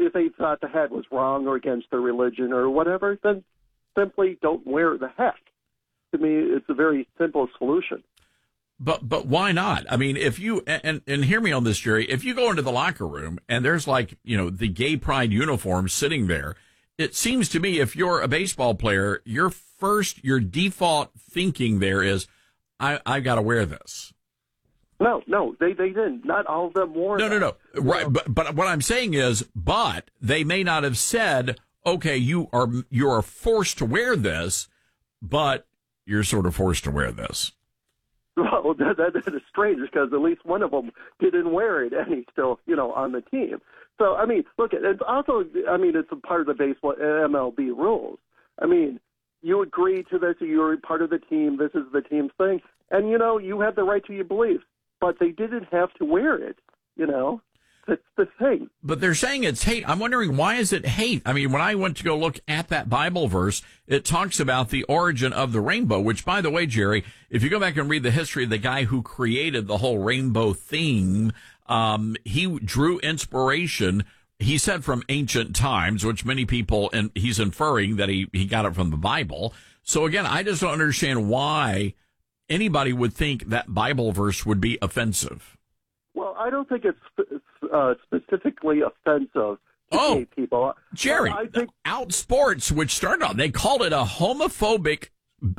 if they thought the hat was wrong or against their religion or whatever, then simply don't wear the hat. To me, it's a very simple solution. But why not? I mean, if you, and hear me on this, Jerry, if you go into the locker room and there's the gay pride uniform sitting there, it seems to me if you're a baseball player, your default thinking there is, I've got to wear this. No, they didn't. Not all of them wore that. No. Right. But what I'm saying is, but they may not have said, okay, you are forced to wear this, but you're sort of forced to wear this. Well, that is strange because at least one of them didn't wear it, and he's still, on the team. So, I mean, look, it's also, it's a part of the baseball MLB rules. I mean, you agree to this, you're part of the team, this is the team's thing, and, you have the right to your beliefs, but they didn't have to wear it, It's the thing. But they're saying it's hate. I'm wondering, why is it hate? I mean, when I went to go look at that Bible verse, it talks about the origin of the rainbow, which, by the way, Jerry, if you go back and read the history of the guy who created the whole rainbow theme, he drew inspiration, he said, from ancient times, which many people, and he's inferring that he got it from the Bible. So again, I just don't understand why anybody would think that Bible verse would be offensive. Well, I don't think it's specifically offensive to gay people. Jerry, I think Outsports, which started on, they called it a homophobic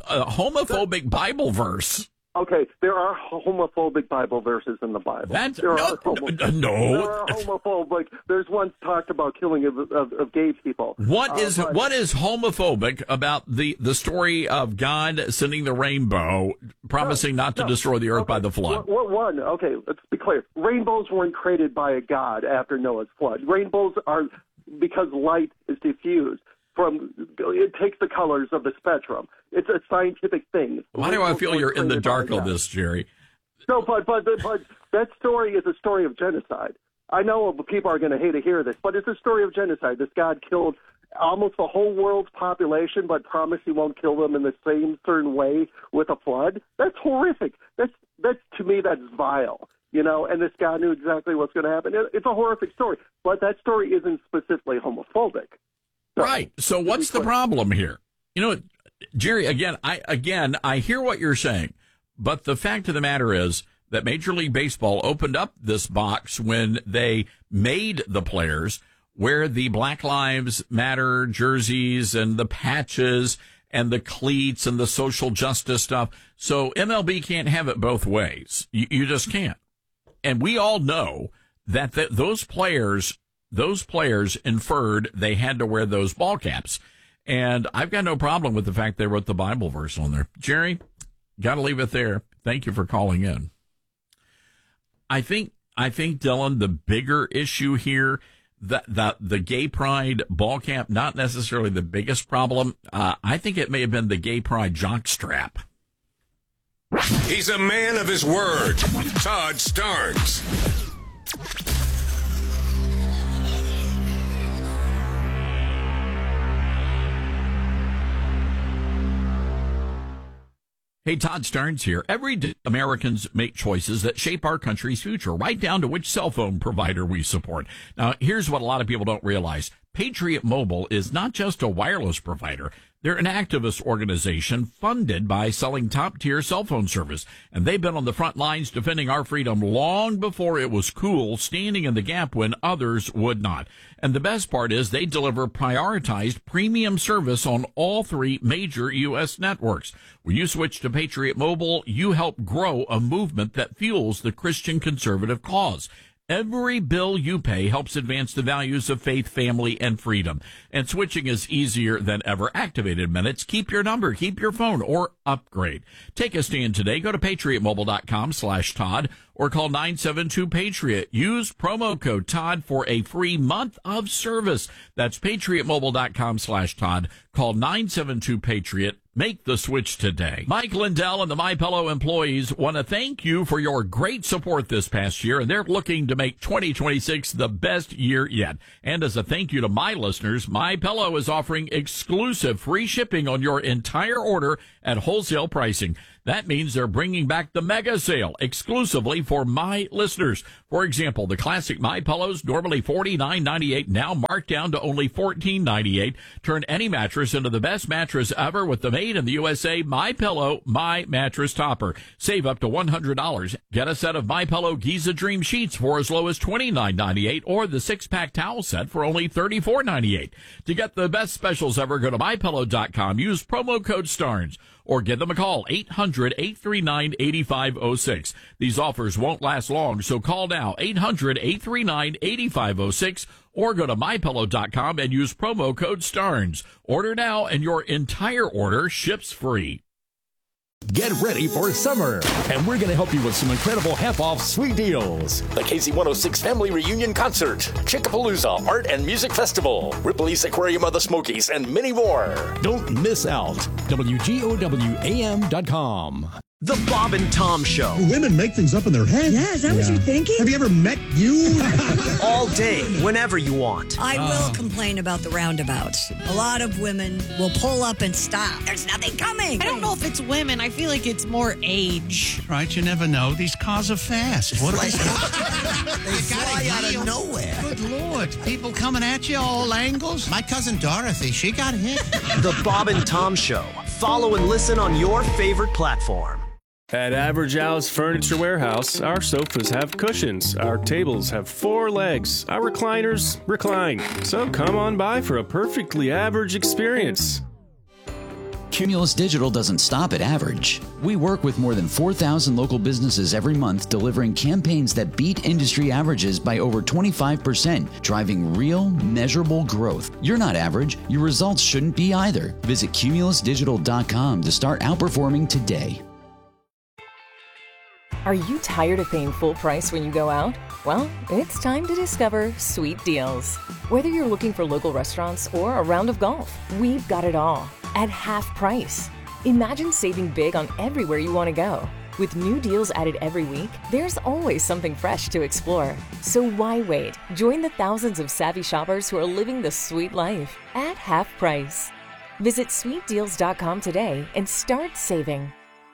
Bible verse. Okay, there are homophobic Bible verses in the Bible. There are homophobic. There's one talked about killing of gay people. What is homophobic about the story of God sending the rainbow, promising not to destroy the earth by the flood? Okay, let's be clear. Rainbows weren't created by a god after Noah's flood. Rainbows are because light is diffused. It takes the colors of the spectrum. It's a scientific thing. Why do I feel you're in the dark on this, Jerry? No, but that story is a story of genocide. I know people are going to hate to hear this, but it's a story of genocide. This God killed almost the whole world's population, but promised he won't kill them in the same certain way with a flood. That's horrific. That's to me, that's vile. And this guy knew exactly what's going to happen. It's a horrific story, but that story isn't specifically homophobic. Right. So what's the problem here? Jerry, again, I hear what you're saying, but the fact of the matter is that Major League Baseball opened up this box when they made the players wear the Black Lives Matter jerseys and the patches and the cleats and the social justice stuff. So MLB can't have it both ways. You just can't. And we all know that those players inferred they had to wear those ball caps. And I've got no problem with the fact they wrote the Bible verse on there. Jerry, got to leave it there. Thank you for calling in. I think, Dylan, the bigger issue here, the gay pride ball cap, not necessarily the biggest problem. I think it may have been the gay pride jockstrap. He's a man of his word. Todd Starnes. Hey, Todd Starnes here. Every day, Americans make choices that shape our country's future, right down to which cell phone provider we support. Now, here's what a lot of people don't realize. Patriot Mobile is not just a wireless provider. They're an activist organization funded by selling top-tier cell phone service, and they've been on the front lines defending our freedom long before it was cool, standing in the gap when others would not. And the best part is they deliver prioritized premium service on all three major U.S. networks. When you switch to Patriot Mobile, you help grow a movement that fuels the Christian conservative cause. Every bill you pay helps advance the values of faith, family, and freedom. And switching is easier than ever. Activated minutes. Keep your number, keep your phone, or upgrade. Take a stand today. Go to patriotmobile.com/Todd or call 972-PATRIOT. Use promo code Todd for a free month of service. That's patriotmobile.com/Todd. Call 972-PATRIOT. Make the switch today. Mike Lindell and the MyPillow employees want to thank you for your great support this past year, and they're looking to make 2026 the best year yet. And as a thank you to my listeners, MyPillow is offering exclusive free shipping on your entire order at wholesale pricing. That means they're bringing back the mega sale exclusively for my listeners. For example, the classic My Pillows, normally $49.98, now marked down to only $14.98. Turn any mattress into the best mattress ever with the made in the USA My Pillow My Mattress Topper. Save up to $100. Get a set of My Pillow Giza Dream Sheets for as low as $29.98 or the 6-pack towel set for only $34.98. To get the best specials ever, go to MyPillow.com. Use promo code STARNS or give them a call, 800-839-8506. These offers won't last long, so call now, 800-839-8506, or go to MyPillow.com and use promo code STARNS. Order now, and your entire order ships free. Get ready for summer, and we're going to help you with some incredible half-off sweet deals. The KC106 Family Reunion Concert, Chickapalooza Art and Music Festival, Ripley's Aquarium of the Smokies, and many more. Don't miss out. WGOWAM.com. The Bob and Tom Show. Women make things up in their head. Yeah, is that what you're thinking? Have you ever met you? All day, whenever you want. I will complain about the roundabouts. A lot of women will pull up and stop. There's nothing coming. I don't know if it's women. I feel like it's more age. Right, you never know. These cars are fast. What They fly out of nowhere. Good Lord. People coming at you all angles. My cousin Dorothy, she got hit. The Bob and Tom Show. Follow and listen on your favorite platform. At Average Al's Furniture Warehouse, our sofas have cushions, our tables have 4 legs, our recliners recline. So come on by for a perfectly average experience. Cumulus Digital doesn't stop at average. We work with more than 4,000 local businesses every month, delivering campaigns that beat industry averages by over 25%, driving real, measurable growth. You're not average. Your results shouldn't be either. Visit cumulusdigital.com to start outperforming today. Are you tired of paying full price when you go out? Well, it's time to discover Sweet Deals. Whether you're looking for local restaurants or a round of golf, we've got it all at half price. Imagine saving big on everywhere you want to go. With new deals added every week, there's always something fresh to explore. So why wait? Join the thousands of savvy shoppers who are living the sweet life at half price. Visit sweetdeals.com today and start saving.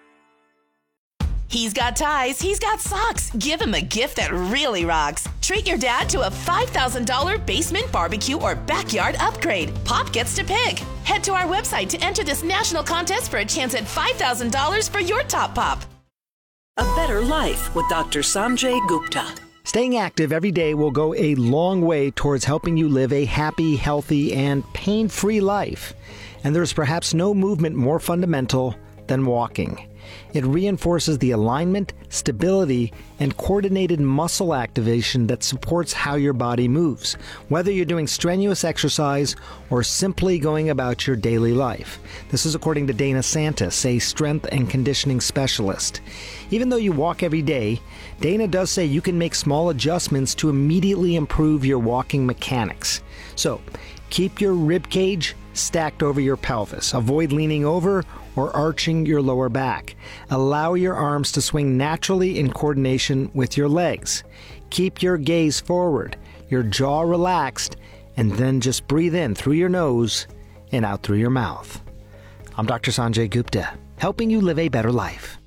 He's got ties, he's got socks. Give him a gift that really rocks. Treat your dad to a $5,000 basement barbecue or backyard upgrade. Pop gets to pick. Head to our website to enter this national contest for a chance at $5,000 for your top pop. A Better Life with Dr. Sanjay Gupta. Staying active every day will go a long way towards helping you live a happy, healthy, and pain-free life. And there's perhaps no movement more fundamental than walking. It reinforces the alignment, stability, and coordinated muscle activation that supports how your body moves, whether you're doing strenuous exercise or simply going about your daily life. This is according to Dana Santis, a strength and conditioning specialist. Even though you walk every day, Dana does say you can make small adjustments to immediately improve your walking mechanics. So, keep your rib cage stacked over your pelvis. Avoid leaning over or arching your lower back. Allow your arms to swing naturally in coordination with your legs. Keep your gaze forward, your jaw relaxed, and then just breathe in through your nose and out through your mouth. I'm Dr. Sanjay Gupta, helping you live a better life.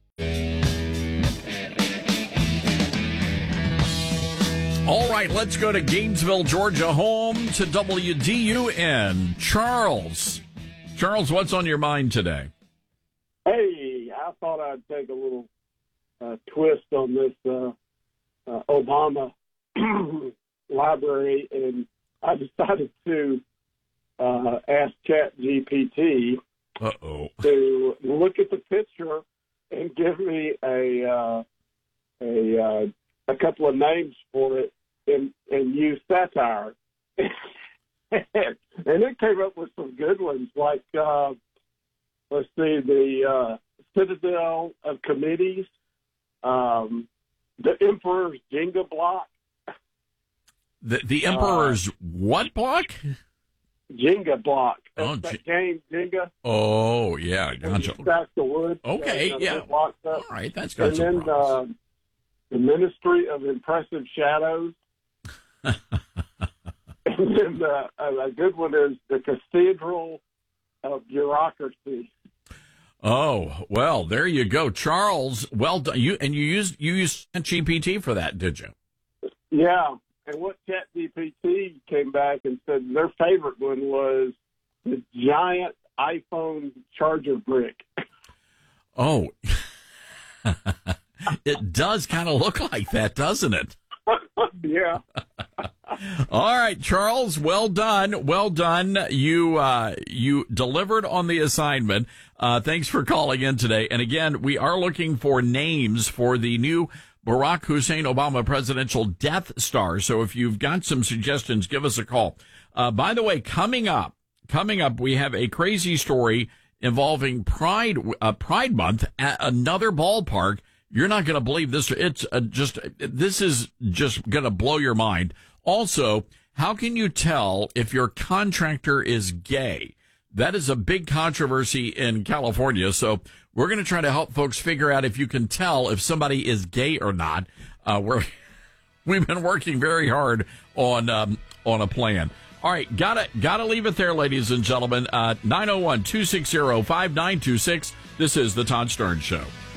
All right, let's go to Gainesville, Georgia, home to WDUN. Charles. Charles, what's on your mind today? Hey, I thought I'd take a little twist on this Obama library, and I decided to ask ChatGPT to look at the picture and give me a couple of names for it and use satire. And it came up with some good ones, like, let's see, the Citadel of Committees, the Emperor's Jenga block. The Emperor's what block? Jenga block. That's that game, Jenga. Oh, yeah. Gotcha. Stack the wood. Okay, yeah. All right, that's got some And then the Ministry of Impressive Shadows. And then a good one is the Cathedral of Bureaucracy. Oh, well, there you go. Charles, well done. You used ChatGPT for that, did you? Yeah. And what ChatGPT came back and said their favorite one was the giant iPhone charger brick. Oh, it does kind of look like that, doesn't it? Yeah. All right, Charles, well done. Well done. You delivered on the assignment. Thanks for calling in today. And again, we are looking for names for the new Barack Hussein Obama presidential Death Star. So if you've got some suggestions, give us a call. By the way, coming up, we have a crazy story involving Pride Month at another ballpark. You're not going to believe this. This is just going to blow your mind. Also, how can you tell if your contractor is gay? That is a big controversy in California. So we're going to try to help folks figure out if you can tell if somebody is gay or not. We've been working very hard on a plan. All right, gotta leave it there, ladies and gentlemen. 901-260-5926. This is the Todd Starnes Show.